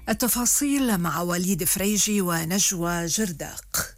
التفاصيل مع وليد فريجي ونجوى جرداق.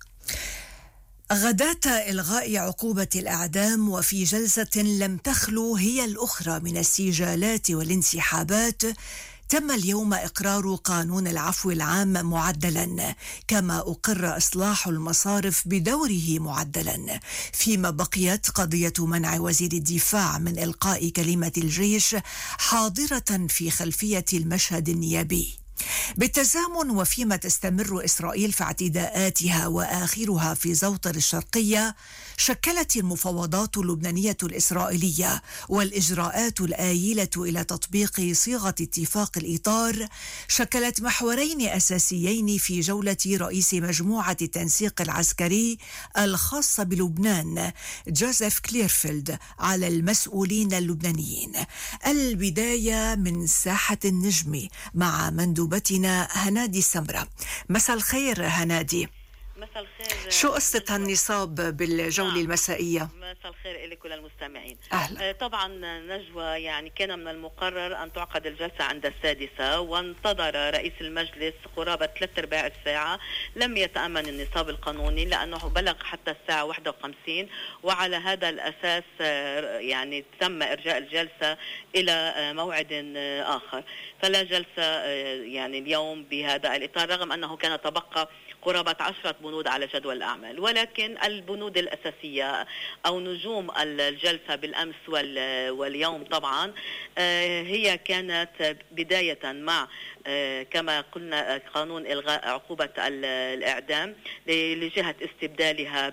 غداة إلغاء عقوبة الإعدام وفي جلسة لم تخلو هي الأخرى من السجالات والانسحابات، تم اليوم إقرار قانون العفو العام معدلا، كما أقر إصلاح المصارف بدوره معدلا، فيما بقيت قضية منع وزير الدفاع من إلقاء كلمة الجيش حاضرة في خلفية المشهد النيابي. بالتزامن وفيما تستمر إسرائيل في اعتداءاتها وآخرها في زوطر الشرقية، شكلت المفاوضات اللبنانية الإسرائيلية والإجراءات الآيلة إلى تطبيق صيغة اتفاق الإطار شكلت محورين أساسيين في جولة رئيس مجموعة التنسيق العسكري الخاصة بلبنان جوزيف كليرفيلد على المسؤولين اللبنانيين. البداية من ساحة النجم مع مندوبتنا هنادي السمرة. مساء الخير هنادي. مساء الخير. شو قصة النصاب بالجولة المسائية؟ مساء الخير لك وللمستمعين. أهلا. طبعا نجوى، يعني كان من المقرر أن تعقد الجلسة عند 6، وانتظر رئيس المجلس قرابة 3/4 الساعة. لم يتأمن النصاب القانوني لأنه بلغ حتى الساعة 51، وعلى هذا الأساس يعني تم إرجاء الجلسة إلى موعد آخر. فلا جلسة يعني اليوم بهذا الإطار، رغم أنه كان تبقى قرابة 10 بنود على جدول الأعمال، ولكن البنود الأساسية أو نجوم الجلسة بالأمس واليوم طبعا هي كانت بداية مع كما قلنا قانون إلغاء عقوبة الإعدام لجهة استبدالها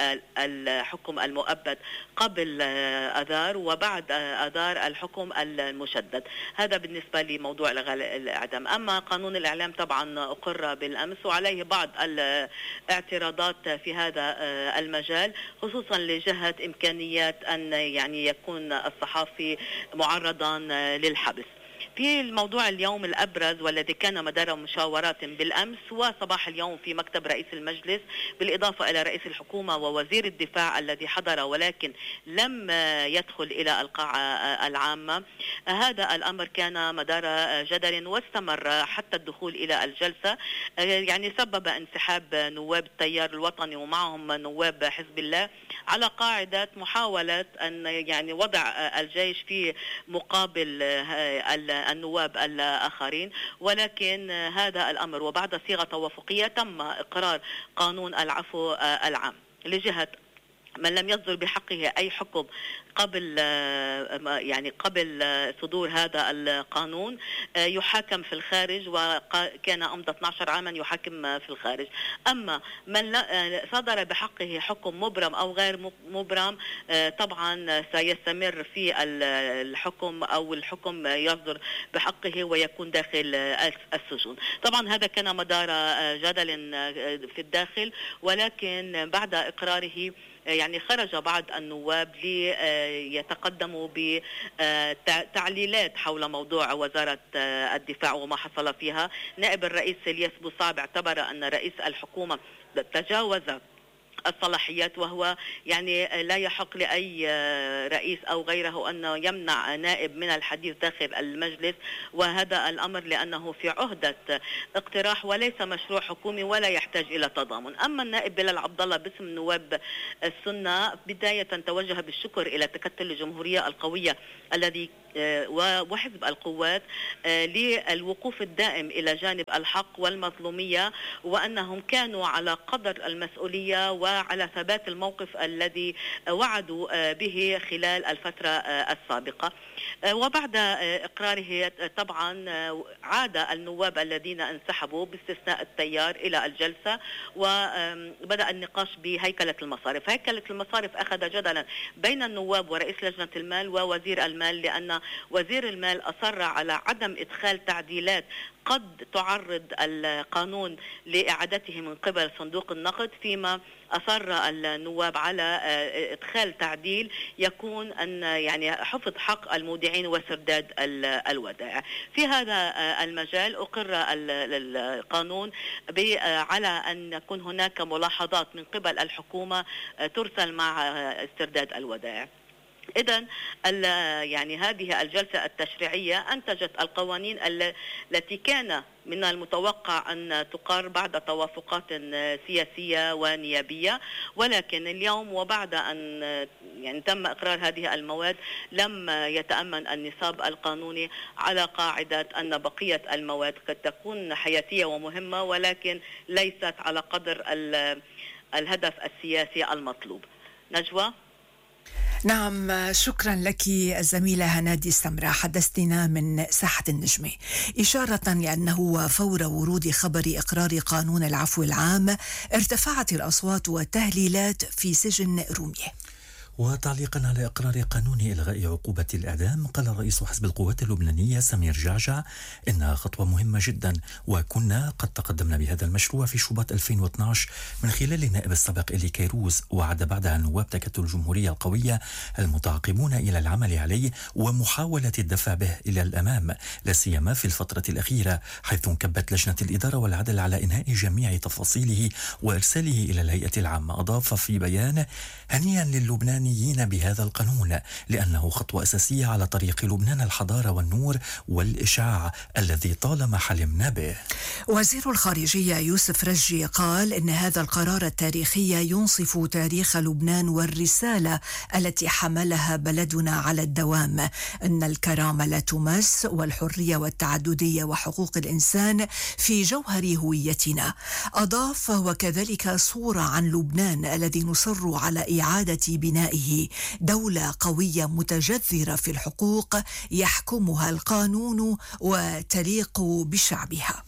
بالحكم المؤبد قبل أذار، وبعد أذار الحكم المشدد. هذا بالنسبة لموضوع إلغاء الإعدام. أما قانون الإعلام طبعا أقر بالأمس، وعليه بعض الاعتراضات في هذا المجال، خصوصا لجهة إمكانيات أن يعني يكون الصحافي معرضا للحبس. في الموضوع اليوم الأبرز والذي كان مدار مشاورات بالأمس وصباح اليوم في مكتب رئيس المجلس، بالإضافة إلى رئيس الحكومة ووزير الدفاع الذي حضر ولكن لم يدخل إلى القاعة العامة. هذا الأمر كان مدار جدل واستمر حتى الدخول إلى الجلسة، يعني سبب انسحاب نواب التيار الوطني ومعهم نواب حزب الله، على قاعدة محاولة أن يعني وضع الجيش في مقابل النواب الآخرين. ولكن هذا الأمر وبعد صيغة توافقية تم إقرار قانون العفو العام لجهة من لم يصدر بحقه أي حكم قبل صدور هذا القانون يحاكم في الخارج، وكان أمضى 12 عاما يحاكم في الخارج. أما من صدر بحقه حكم مبرم أو غير مبرم طبعا سيستمر في الحكم، أو الحكم يصدر بحقه ويكون داخل السجون. طبعا هذا كان مدار جدل في الداخل، ولكن بعد إقراره يعني خرج بعض النواب ليتقدموا بتعليلات حول موضوع وزارة الدفاع وما حصل فيها. نائب الرئيس الياس بوصعب اعتبر أن رئيس الحكومة تجاوز الصلاحيات، وهو يعني لا يحق لأي رئيس أو غيره أن يمنع نائب من الحديث داخل المجلس، وهذا الأمر لأنه في عهدة اقتراح وليس مشروع حكومي ولا يحتاج إلى تضامن. أما النائب بلال عبد الله باسم نواب السنة بداية توجه بالشكر إلى تكتل الجمهورية القوية الذي وحزب القوات للوقوف الدائم إلى جانب الحق والمظلومية، وأنهم كانوا على قدر المسؤولية وعلى ثبات الموقف الذي وعدوا به خلال الفترة السابقة. وبعد إقراره طبعا عاد النواب الذين انسحبوا باستثناء التيار إلى الجلسة، وبدأ النقاش بهيكلة المصارف. هيكلة المصارف أخذ جدلا بين النواب ورئيس لجنة المال ووزير المال، لأن وزير المال أصر على عدم إدخال تعديلات قد تعرض القانون لإعادته من قبل صندوق النقد، فيما أصر النواب على إدخال تعديل يكون أن يعني حفظ حق المودعين وسرداد الودائع. في هذا المجال أقر القانون على أن يكون هناك ملاحظات من قبل الحكومة ترسل مع استرداد الودائع. إذن يعني هذه الجلسة التشريعية أنتجت القوانين التي كان من المتوقع أن تقر بعد توافقات سياسية ونيابية، ولكن اليوم وبعد أن يعني تم إقرار هذه المواد لم يتأمن النصاب القانوني على قاعدة أن بقية المواد قد تكون حياتية ومهمة ولكن ليست على قدر الهدف السياسي المطلوب. نجوى. نعم، شكرا لك الزميلة هنادي السمراء، حدثتنا من ساحة النجمة إشارة لأنه فور ورود خبر إقرار قانون العفو العام ارتفعت الأصوات والتهليلات في سجن رومية. وتعليقا على إقرار قانون إلغاء عقوبة الإعدام، قال رئيس حزب القوات اللبنانية سمير جعجع إنها خطوة مهمة جدا، وكنا قد تقدمنا بهذا المشروع في شباط 2012 من خلال النائب السابق إلي كيروز، وعد بعدها نواب تكتل الجمهورية القوية المتعاقبون إلى العمل عليه ومحاولة الدفع به إلى الأمام، لا سيما في الفترة الأخيرة حيث انكبت لجنة الإدارة والعدل على إنهاء جميع تفاصيله وإرساله إلى الهيئة العامة. أضاف في بيان: هنيئا للبنان بهذا القانون لأنه خطوة أساسية على طريق لبنان الحضارة والنور والإشعاع الذي طالما حلمنا به. وزير الخارجية يوسف رجي قال إن هذا القرار التاريخي ينصف تاريخ لبنان والرسالة التي حملها بلدنا على الدوام، أن الكرامة لا تمس والحرية والتعددية وحقوق الإنسان في جوهر هويتنا. أضاف: وكذلك صورة عن لبنان الذي نصر على إعادة بنائه دولة قوية متجذرة في الحقوق يحكمها القانون وتليق بشعبها.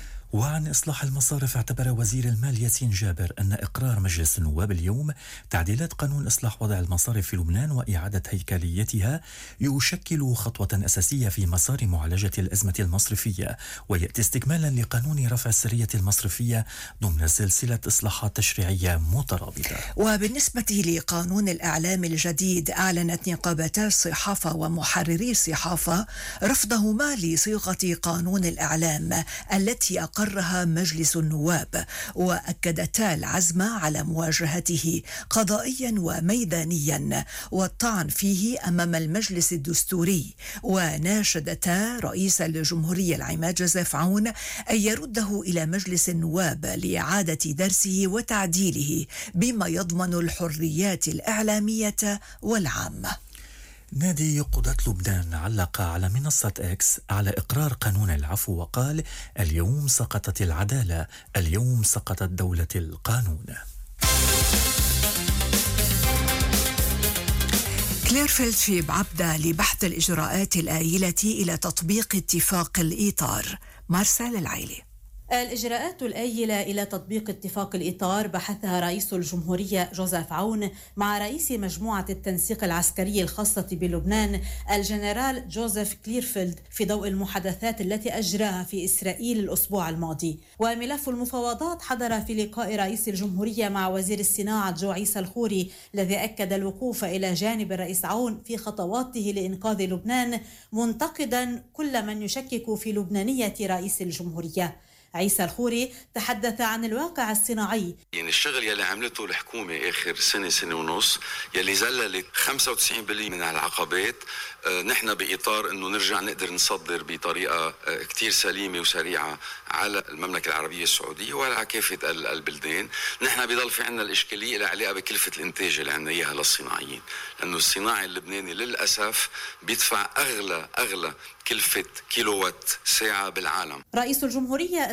وعن إصلاح المصارف، اعتبر وزير المال ياسين جابر أن إقرار مجلس النواب اليوم تعديلات قانون إصلاح وضع المصارف في لبنان وإعادة هيكليتها يشكل خطوة أساسية في مسار معالجة الأزمة المصرفية، ويأتي استكمالا لقانون رفع السرية المصرفية ضمن سلسلة إصلاحات تشريعية مترابطة. وبالنسبة لقانون الإعلام الجديد، أعلنت نقابتا الصحافة ومحرري الصحافة رفضهما لصيغة قانون الإعلام التي أقرها مجلس النواب، وأكدتا العزم على مواجهته قضائيا وميدانيا والطعن فيه أمام المجلس الدستوري، وناشدتا رئيس الجمهورية العماد جوزيف عون أن يرده إلى مجلس النواب لإعادة درسه وتعديله بما يضمن الحريات الإعلامية والعامة. نادي قضاة لبنان علق على منصة إكس على إقرار قانون العفو وقال: اليوم سقطت العدالة، اليوم سقطت دولة القانون. كليرفيلد في بعبدة لبحث الإجراءات الآيلة إلى تطبيق اتفاق الإطار. مارسيل العيلي. الإجراءات الآيلة إلى تطبيق اتفاق الإطار بحثها رئيس الجمهورية جوزيف عون مع رئيس مجموعة التنسيق العسكري الخاصة بلبنان الجنرال جوزيف كليرفيلد في ضوء المحادثات التي أجراها في إسرائيل الأسبوع الماضي. وملف المفاوضات حضر في لقاء رئيس الجمهورية مع وزير الصناعة جو عيسى الخوري، الذي أكد الوقوف إلى جانب الرئيس عون في خطواته لإنقاذ لبنان، منتقدا كل من يشكك في لبنانية رئيس الجمهورية. عيسى الخوري تحدث عن الواقع الصناعي. يعني الشغل يلي عملته الحكومة آخر سنة ونص يلي زللت 95% من العقبات، نحن بإطار أنه نرجع نقدر نصدر بطريقة كتير سليمة وسريعة على المملكة العربية السعودية وعلى كافة البلدان. نحن بيضل في عنا الإشكالية اللي علاقة بكلفة الإنتاج اللي عنا إياها للصناعيين، لأنه الصناعي اللبناني للأسف بيدفع أغلى كلفة كيلووات ساعة بالعالم. رئيس الجمهورية